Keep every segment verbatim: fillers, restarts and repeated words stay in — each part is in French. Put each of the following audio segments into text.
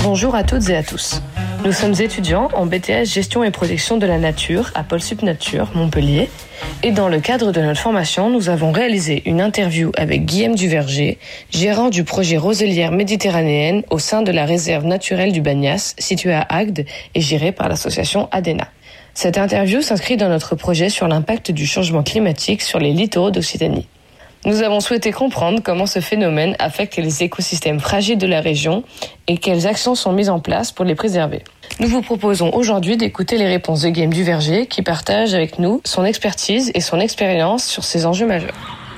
Bonjour à toutes et à tous. Nous sommes étudiants en B T S Gestion et Protection de la Nature à Pôle Sup Nature, Montpellier. Et dans le cadre de notre formation, nous avons réalisé une interview avec Guillaume Duverger, gérant du projet Roselière méditerranéenne au sein de la réserve naturelle du Bagnas, située à Agde et gérée par l'association ADENA. Cette interview s'inscrit dans notre projet sur l'impact du changement climatique sur les littoraux d'Occitanie. Nous avons souhaité comprendre comment ce phénomène affecte les écosystèmes fragiles de la région et quelles actions sont mises en place pour les préserver. Nous vous proposons aujourd'hui d'écouter les réponses de Guillaume Duverger qui partage avec nous son expertise et son expérience sur ces enjeux majeurs.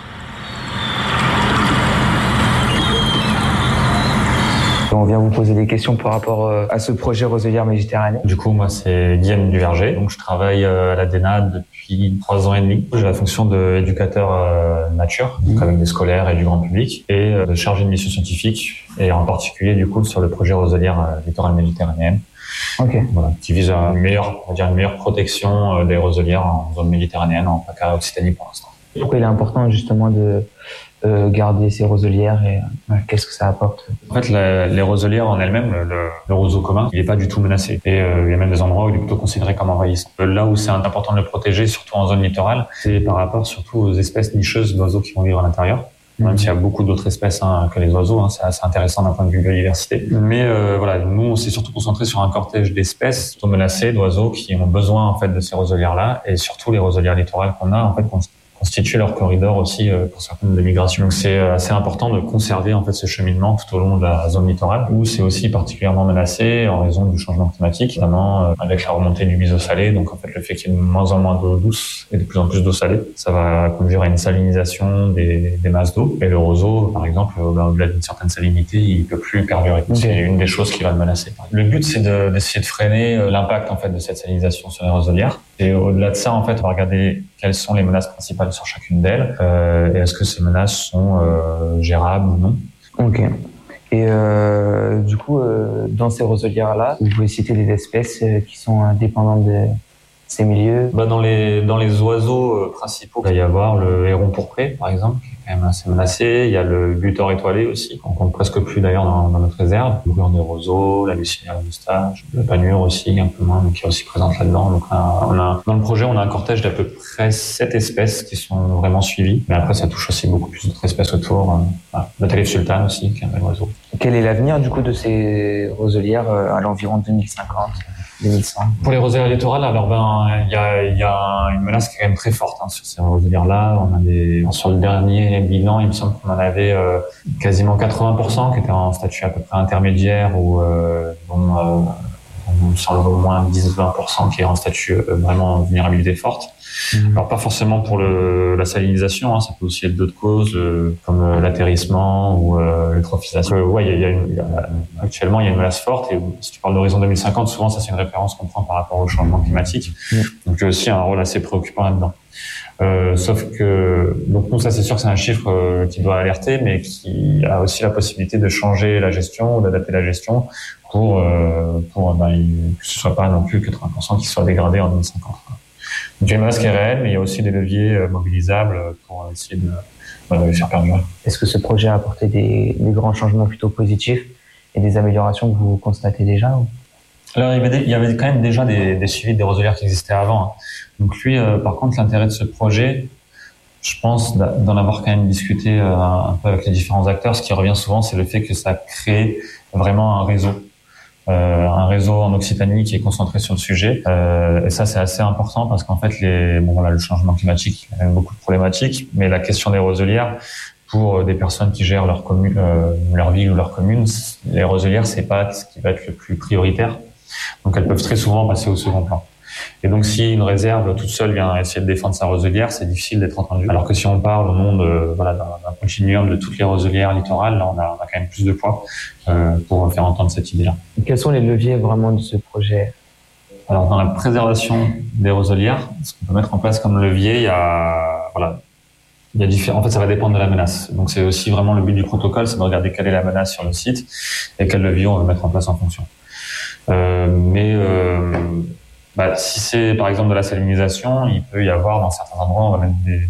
On vient vous poser des questions par rapport à ce projet Roselière méditerranéenne. Du coup, moi, c'est Guillaume Duverger. Donc, je travaille à l'ADENA depuis trois ans et demi. J'ai la fonction d'éducateur euh, nature, donc avec des scolaires et du grand public, et euh, de chargé de mission scientifique, et en particulier, du coup, sur le projet Roselière euh, littorale méditerranéenne. Ok. Voilà, qui vise à une meilleure, on va dire une meilleure protection euh, des roselières en zone méditerranéenne, en PACA Occitanie pour l'instant. Pourquoi il est important justement de euh, garder ces roselières et euh, qu'est-ce que ça apporte? En fait, la, les roselières en elles-mêmes, le, le, le roseau commun, il n'est pas du tout menacé. Et euh, il y a même des endroits où il est plutôt considéré comme envahissant. Là où c'est important de le protéger, surtout en zone littorale, c'est par rapport surtout aux espèces nicheuses d'oiseaux qui vont vivre à l'intérieur. Même s'il y a beaucoup d'autres espèces hein, que les oiseaux, hein, c'est assez intéressant d'un point de vue biodiversité. Mais euh, voilà, nous, on s'est surtout concentré sur un cortège d'espèces plutôt menacées, d'oiseaux qui ont besoin en fait de ces roselières-là, et surtout les roselières littorales qu'on a en fait constituer leur corridor aussi euh, pour certaines des migrations. Donc c'est euh, assez important de conserver en fait ce cheminement tout au long de la zone littorale où c'est aussi particulièrement menacé en raison du changement climatique, notamment euh, avec la remontée du biseau salé. Donc en fait le fait qu'il y ait de moins en moins d'eau douce et de plus en plus d'eau salée, ça va conduire à une salinisation des, des masses d'eau. Et le roseau, par exemple, au-delà d'une certaine salinité, il peut plus perdurer. Okay. C'est une des choses qui va le menacer. Le but c'est de, d'essayer de freiner l'impact en fait de cette salinisation sur les roselières. Et au-delà de ça, en fait, on va regarder quelles sont les menaces principales sur chacune d'elles euh, et est-ce que ces menaces sont euh, gérables ou non. Ok. Et euh, du coup, euh, dans ces roselières-là, vous pouvez citer des espèces euh, qui sont dépendantes de ces milieux? Bah dans les dans les oiseaux euh, principaux, il va y avoir le héron pourpré, par exemple, qui est quand même assez menacé. Il y a le butor étoilé aussi, qu'on compte presque plus d'ailleurs dans, dans notre réserve. Le brûleur des roseaux, la lucinière moustache, le panure aussi, un peu moins, mais qui est aussi présente là-dedans. Donc on a, on a, dans le projet, on a un cortège d'à peu près sept espèces qui sont vraiment suivies. Mais après, ça touche aussi beaucoup plus d'autres espèces autour. Voilà. Le Thalef sultan aussi, qui est un bel oiseau. Quel est l'avenir du coup de ces roselières à l'environ deux mille cinquante? deux mille cent. Pour les roselières littorales, alors ben il y a il y a une menace qui est quand même très forte hein, sur ces roselières-là. On a des sur le dernier bilan, il me semble qu'on en avait euh, quasiment quatre-vingts pour cent qui étaient en statut à peu près intermédiaire ou euh, dont euh, on me semble au moins dix à vingt pour cent qui est en statut euh, vraiment vulnérabilité forte. Mmh. Alors pas forcément pour le, la salinisation, hein, ça peut aussi être d'autres causes euh, comme euh, l'atterrissement ou euh, l'eutrophisation. Euh, ouais, il y a, y a une, y a, actuellement il y a une menace forte et si tu parles d'horizon deux mille cinquante, souvent ça c'est une référence qu'on prend par rapport au changement climatique. Mmh. Donc il y a aussi un rôle assez préoccupant là-dedans. Euh, sauf que donc nous ça c'est sûr que c'est un chiffre euh, qui doit alerter, mais qui a aussi la possibilité de changer la gestion ou d'adapter la gestion pour euh, pour ben, que ce soit pas non plus quatre-vingts pour cent qui soit dégradé en deux mille cinquante. Donc il y a une menace qui est réelle, mais il y a aussi des leviers mobilisables pour essayer de, de les faire perdurer. Est-ce que ce projet a apporté des, des grands changements plutôt positifs et des améliorations que vous constatez déjà ou... Alors il y, avait des, il y avait quand même déjà des, des suivis des roselières qui existaient avant. Hein. Donc lui, euh, par contre, l'intérêt de ce projet, je pense d'en avoir quand même discuté euh, un peu avec les différents acteurs. Ce qui revient souvent, c'est le fait que ça crée vraiment un réseau. Euh, un réseau en Occitanie qui est concentré sur le sujet euh, et ça c'est assez important parce qu'en fait les bon voilà le changement climatique il y a même beaucoup de problématiques, mais la question des roselières pour des personnes qui gèrent leur commune euh, leur ville ou leur commune, les roselières c'est pas ce qui va être le plus prioritaire, donc elles peuvent très souvent passer au second plan. Et donc, si une réserve toute seule vient essayer de défendre sa roselière, c'est difficile d'être entendu. Alors que si on parle au nom de, voilà, d'un, d'un continuum de toutes les roselières littorales, là, on a, on a quand même plus de poids euh, pour faire entendre cette idée-là. Quels sont les leviers vraiment de ce projet? Alors, dans la préservation des roselières, ce qu'on peut mettre en place comme levier, il y a, voilà, il y a différents. En fait, ça va dépendre de la menace. Donc, c'est aussi vraiment le but du protocole, c'est de regarder quelle est la menace sur le site et quel levier on veut mettre en place en fonction. Euh, mais euh, Bah, si c'est par exemple de la salinisation, il peut y avoir dans certains endroits, on va mettre des,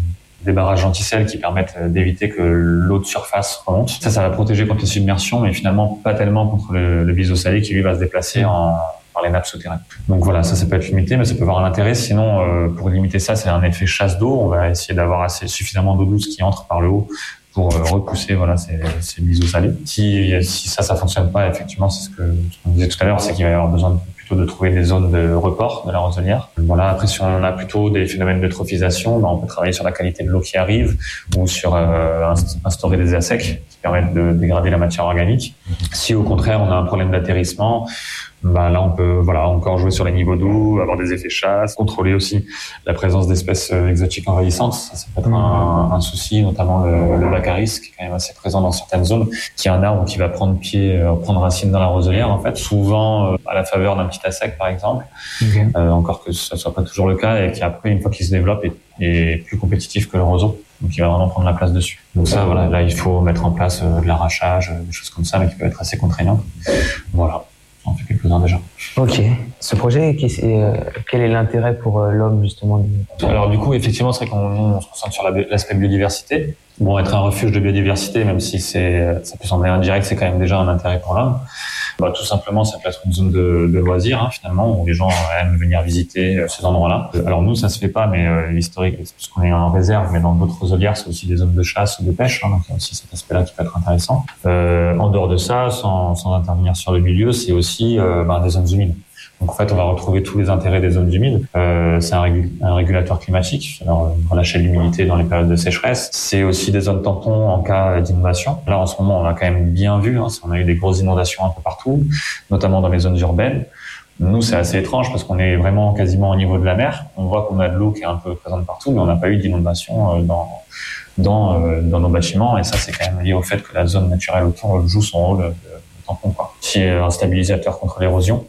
des barrages anti-sel qui permettent d'éviter que l'eau de surface remonte. Ça, ça va protéger contre les submersions, mais finalement pas tellement contre le, le biseau salé qui lui va se déplacer en, par les nappes souterraines. Donc voilà, ça, ça peut être limité, mais ça peut avoir un intérêt. Sinon, euh, pour limiter ça, c'est un effet chasse d'eau. On va essayer d'avoir assez suffisamment d'eau douce qui entre par le haut pour euh, repousser voilà ces, ces biseaux salés. Si, si ça, ça fonctionne pas, effectivement, c'est ce que ce qu'on disait tout à l'heure, c'est qu'il va y avoir besoin de plutôt de trouver des zones de report de la roselière. Voilà. Après, si on a plutôt des phénomènes d'eutrophisation, ben on peut travailler sur la qualité de l'eau qui arrive ou sur euh, instaurer des assecs qui permettent de dégrader la matière organique. Si au contraire on a un problème d'atterrissement, ben là on peut voilà encore jouer sur les niveaux d'eau, avoir des effets chasse, contrôler aussi la présence d'espèces exotiques envahissantes. Ça, ça peut être un, un souci, notamment le, le baccharis qui est quand même assez présent dans certaines zones, qui est un arbre qui va prendre pied, euh, prendre racine dans la roselière en fait, souvent euh, à la faveur d'un petit assec par exemple, okay. euh, encore que ça soit pas toujours le cas et qui après une fois qu'il se développe est, est plus compétitif que le roseau, donc il va vraiment prendre la place dessus. Donc ça voilà, là il faut mettre en place euh, de l'arrachage, des choses comme ça, mais qui peut être assez contraignant. Voilà. On fait quelques-uns déjà. Ok. Ce projet, qui, euh, quel est l'intérêt pour euh, l'homme justement? Alors du coup, effectivement, c'est vrai qu'on on se concentre sur la, l'aspect biodiversité. Bon, être un refuge de biodiversité, même si c'est, ça peut sembler indirect, c'est quand même déjà un intérêt pour l'homme. Bah, tout simplement, ça peut être une zone de, de loisirs, hein, finalement, où les gens aiment venir visiter euh, ces endroits-là. Alors nous, ça se fait pas, mais euh, historique, parce qu'on est en réserve, mais dans d'autres roselières, c'est aussi des zones de chasse ou de pêche, hein, donc il y a aussi cet aspect-là qui peut être intéressant. Euh, en dehors de ça, sans, sans intervenir sur le milieu, c'est aussi euh, bah, des zones humides. Donc en fait, on va retrouver tous les intérêts des zones humides. Euh, c'est un, régul- un régulateur climatique, alors relâcher l'humidité dans les périodes de sécheresse. C'est aussi des zones tampons en cas d'inondation. Là, en ce moment, on a quand même bien vu, hein, on a eu des grosses inondations un peu partout, notamment dans les zones urbaines. Nous, c'est assez étrange parce qu'on est vraiment quasiment au niveau de la mer. On voit qu'on a de l'eau qui est un peu présente partout, mais on n'a pas eu d'inondation dans dans, euh, dans nos bâtiments. Et ça, c'est quand même lié au fait que la zone naturelle autour joue son rôle de, de tampon, quoi. C'est un stabilisateur contre l'érosion.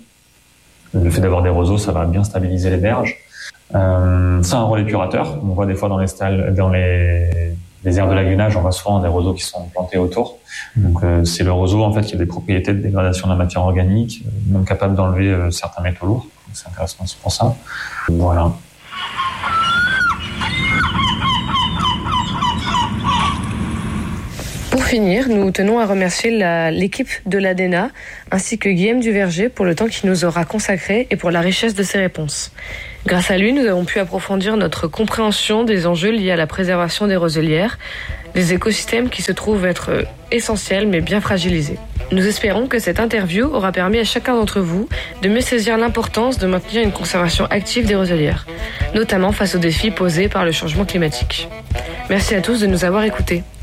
Le fait d'avoir des roseaux, ça va bien stabiliser les berges. Euh, c'est un rôle épurateur. On voit des fois dans les stalles, dans les, les aires de lagunage, on voit souvent des roseaux qui sont plantés autour. Donc euh, c'est le roseau en fait qui a des propriétés de dégradation de la matière organique, même capable d'enlever euh, certains métaux lourds. Donc, c'est intéressant aussi pour ça. Voilà. Pour finir, nous tenons à remercier la, l'équipe de l'A D E N A ainsi que Guillaume Duverger pour le temps qu'il nous aura consacré et pour la richesse de ses réponses. Grâce à lui, nous avons pu approfondir notre compréhension des enjeux liés à la préservation des roselières, des écosystèmes qui se trouvent être essentiels mais bien fragilisés. Nous espérons que cette interview aura permis à chacun d'entre vous de mieux saisir l'importance de maintenir une conservation active des roselières, notamment face aux défis posés par le changement climatique. Merci à tous de nous avoir écoutés.